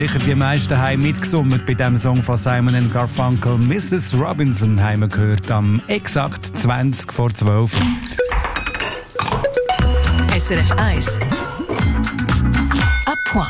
Sicher die meisten haben mitgesummt bei dem Song von Simon & Garfunkel. Mrs. Robinson haben wir gehört am exakt 20 vor 12. SRF 1 à point.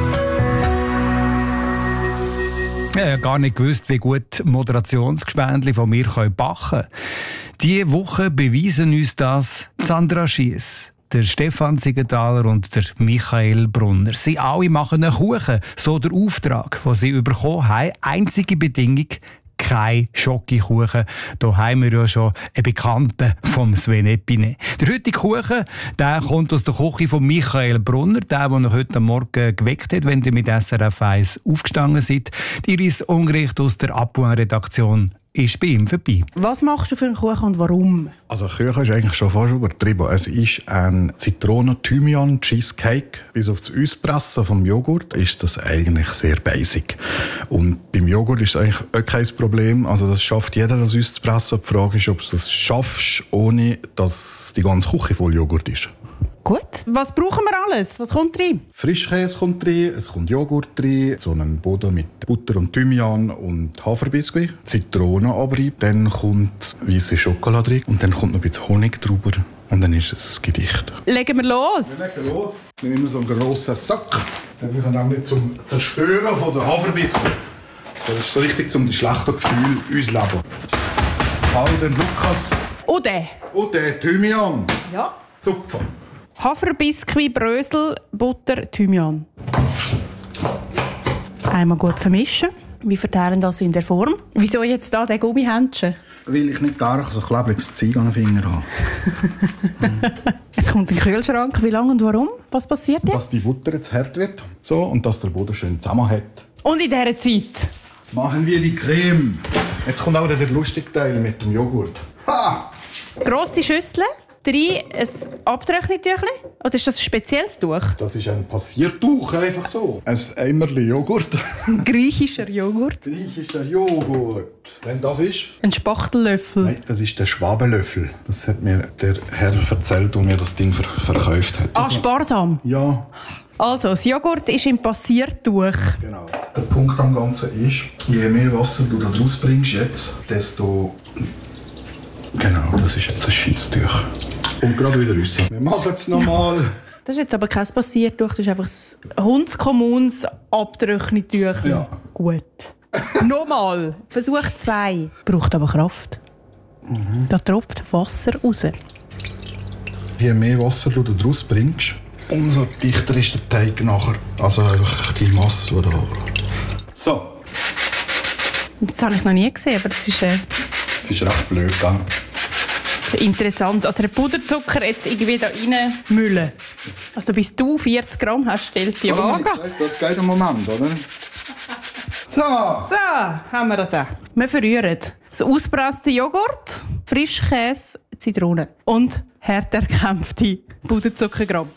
Ich habe gar nicht gewusst, wie gut Moderationsgespendli von mir backen können. Diese Woche beweisen uns das Sandra Schiess, der Stefan Siegenthaler und der Michael Brunner. Sie alle machen einen Kuchen, so der Auftrag, den sie bekommen haben. Einzige Bedingung: kein Schokokuchen. Da haben wir ja schon einen Bekannten vom Sven Epine. Der heutige Kuchen, der kommt aus der Küche von Michael Brunner, der euch heute Morgen geweckt hat, wenn ihr mit SRF 1 aufgestanden seid. Die Iris Ungericht aus der Apoin-Redaktion ist bei ihm vorbei. Was machst du für einen Kuchen und warum? Also Kuchen ist eigentlich schon fast übertrieben. Es ist ein Zitronen-Thymian-Cheesecake. Bis auf das Auspressen vom Joghurt ist das eigentlich sehr basic. Und beim Joghurt ist es eigentlich auch kein Problem. Also das schafft jeder, das auszupressen. Die Frage ist, ob du das schaffst, ohne dass die ganze Küche voll Joghurt ist. Gut. Was brauchen wir alles? Was kommt rein? Frischkäse kommt rein, es kommt Joghurt rein, so einen Boden mit Butter und Thymian und Haferbiskuit, Zitrone aber rein, dann kommt weisse Schokolade rein und dann kommt noch ein bisschen Honig drüber und dann ist es ein Gedicht. Legen wir los! Wir legen los. Wir nehmen so einen grossen Sack. Den brauchen wir auch nicht zum Zerstören von der Haferbiskuit. Das ist so richtig, um die schlechten Gefühle uns zu leben. Den Lukas. Und den? Und den Thymian. Ja. Zupfen. Haferbiskuit, Brösel, Butter, Thymian. Einmal gut vermischen. Wir verteilen das in der Form. Wieso jetzt da der Gummihändchen? Weil ich nicht gar so klebriges Zeug an den Fingern habe. Es kommt in den Kühlschrank. Wie lange und warum? Was passiert jetzt? Dass die Butter jetzt hart wird. So, und dass der Boden schön zusammenhält. Und in dieser Zeit? Machen wir die Creme. Jetzt kommt auch der lustige Teil mit dem Joghurt. Ha! Grosse Schüssel. Rein ein Abtrocknungstüchlein? Oder ist das ein spezielles Tuch? Das ist ein Passiertuch, einfach so. Ein Eimerli Joghurt. Griechischer Joghurt? Griechischer Joghurt. Wenn das ist? Ein Spachtellöffel? Nein, das ist der Schwabenlöffel. Das hat mir der Herr erzählt, der mir das Ding verkauft hat. Ah, sparsam? Ja. Also, das Joghurt ist im Passiertuch. Genau. Der Punkt am Ganzen ist, je mehr Wasser du da draus bringst jetzt, desto... Genau, das ist jetzt ein Scheisstuch. Und gerade wieder raus. Wir machen es nochmal. Das ist jetzt aber kein Passiertuch, das ist einfach ein hundskommunes Abtrocknungstuch. Ja. Gut. Nochmal. Versuch 2. Braucht aber Kraft. Da tropft Wasser raus. Je mehr Wasser du da draus bringst, umso dichter ist der Teig nachher. Also einfach die Masse, die da... So. Das habe ich noch nie gesehen, aber das ist Das ist recht blöd gegangen. interessant. Also der Puderzucker jetzt irgendwie da reinmüllen. Also bis du 40 Gramm hast, stellt die Waage. Das geht im Moment, oder? So. So, haben wir das auch. Wir verrühren das ausgepresste Joghurt, Frischkäse, Zitrone und hart erkämpfte Puderzuckergramm.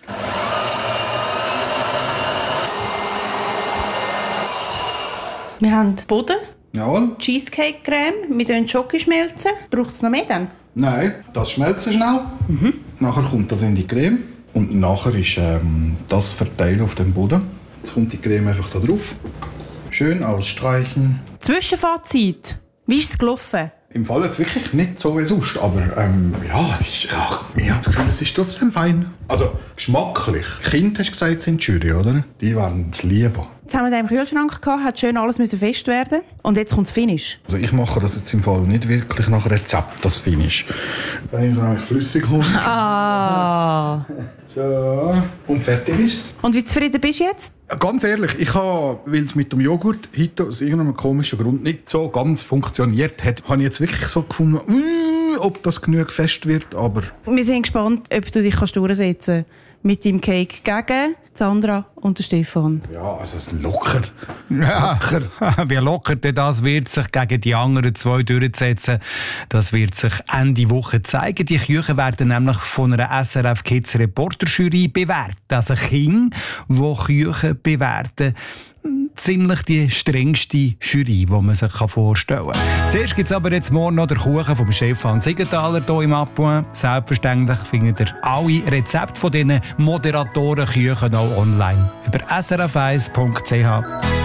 Wir haben Boden, Jawohl. Cheesecake-Creme, wir schmelzen Schokoschmelzen. Braucht es noch mehr dann? Nein, das schmelzt schnell. Nachher kommt das in die Creme. Und nachher ist das verteilen auf dem Boden. Jetzt kommt die Creme einfach da drauf. Schön ausstreichen. Zwischenfazit. Wie ist es gelaufen? Im Fall jetzt wirklich nicht so wie sonst, aber ja, es ist, ja, ich habe das Gefühl, es ist trotzdem fein. Also geschmacklich. Kinder, hast du gesagt, sind Jury, oder? Die waren es lieber. Jetzt haben wir den im Kühlschrank gehabt, hat schön alles fest werden. Und jetzt kommt das Finish. Also ich mache das jetzt im Fall nicht wirklich nach Rezept, das Finish. Dann nehme ich nämlich Flüssighonig. Ah. So. Und fertig ist Und wie zufrieden bist du jetzt? Ganz ehrlich, ich habe, weil es mit dem Joghurt heute aus irgendeinem komischen Grund nicht so ganz funktioniert hat, habe ich jetzt wirklich so gefunden, ob das genug fest wird, aber... Wir sind gespannt, ob du dich durchsetzen kannst mit deinem Cake gegen Sandra und Stefan. Ja, also es ist locker. Ja, wie locker denn das wird sich gegen die anderen zwei durchsetzen, das wird sich Ende Woche zeigen. Die Küchen werden nämlich von einer SRF Kids Reporter-Jury bewertet. Also Kinder, die Küchen bewerten, ziemlich die strengste Jury, die man sich vorstellen kann. Zuerst gibt es aber jetzt morgen noch den Kuchen vom Stefan Siegenthaler hier im Apoin. Selbstverständlich findet ihr alle Rezepte von diesen Moderatoren-Küchen auch online über srf1.ch.